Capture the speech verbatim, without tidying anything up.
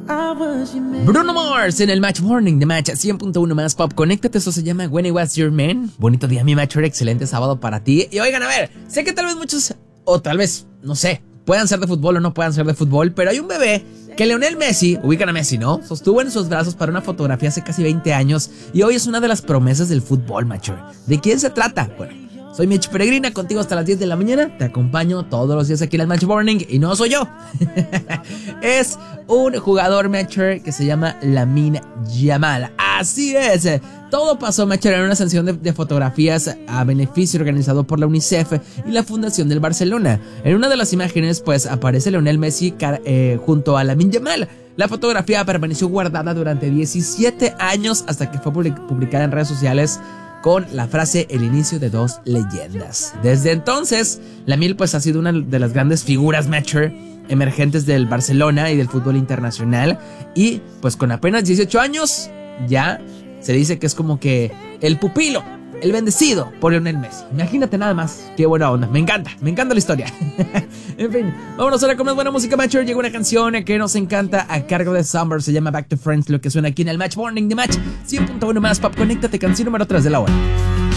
Bruno Mars en el Match Morning de Match cien punto uno más Pop. Conéctate, eso se llama When I Was Your Man. Bonito día, mi Matcher, excelente sábado para ti. Y oigan, a ver, sé que tal vez muchos, o tal vez, no sé, puedan ser de fútbol o no puedan ser de fútbol, pero hay un bebé que Lionel Messi, ubican a Messi, ¿no? Sostuvo en sus brazos para una fotografía hace casi veinte años y hoy es una de las promesas del fútbol, Matcher. ¿De quién se trata? Bueno, soy Mitch Peregrina, contigo hasta las diez de la mañana. Te acompaño todos los días aquí en el Match Morning. Y no soy yo. Es un jugador, Matcher, que se llama Lamine Yamal. Así es. Todo pasó, Matcher, en una sesión de, de fotografías a beneficio organizado por la UNICEF y la Fundación del Barcelona. En una de las imágenes, pues, aparece Lionel Messi eh, junto a Lamine Yamal. La fotografía permaneció guardada durante diecisiete años hasta que fue publicada en redes sociales con la frase el inicio de dos leyendas. Desde entonces, Lamine pues ha sido una de las grandes figuras, Matcher, emergentes del Barcelona y del fútbol internacional. Y pues con apenas dieciocho años ya se dice que es como que el pupilo, el bendecido por Lionel Messi. Imagínate nada más, qué buena onda. Me encanta, me encanta la historia. En fin, vámonos ahora con más buena música, Matcher. Llega una canción que nos encanta a cargo de Summer. Se llama Back to Friends, lo que suena aquí en el Match Morning de Match cien punto uno más Pop. Conéctate, canción número tres de la hora.